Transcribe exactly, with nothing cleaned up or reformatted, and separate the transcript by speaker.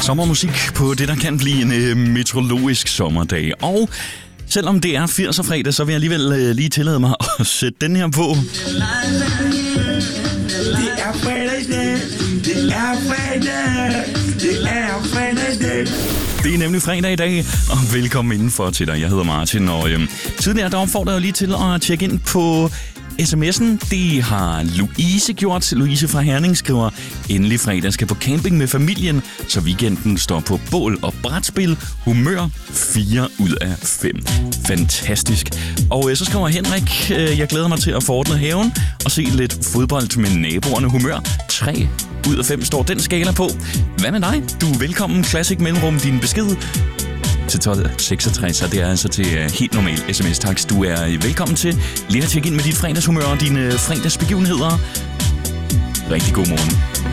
Speaker 1: Sommermusik på det, der kan blive en øh, meteorologisk sommerdag. Og selvom det er firserne fredag, så vil jeg alligevel øh, lige tillade mig at sætte den her på.
Speaker 2: Det er fredagsdag, det er fredag, det er fredagsdag.
Speaker 1: Det er nemlig fredag i dag, og velkommen indenfor til dig. Jeg hedder Martin, og øhm, tidligere der opfordrer jeg lige til at tjekke ind på sms'en. Det har Louise gjort. Louise fra Herning skriver: endelig fredag, skal på camping med familien, så weekenden står på bål og brætspil. Humør fire ud af fem. Fantastisk. Og øh, så skriver Henrik: øh, jeg glæder mig til at forordne haven og se lidt fodbold med naboerne. Humør tre ud af fem står den skala på. Hvad med dig? Du er velkommen. Classic Mellemrum, din besked til tolv seksogtres, og det er altså til uh, helt normal sms-taks. Du er velkommen til lige at tjekke ind med dit fredagshumør og dine fredagsbegivenheder. Rigtig god morgen.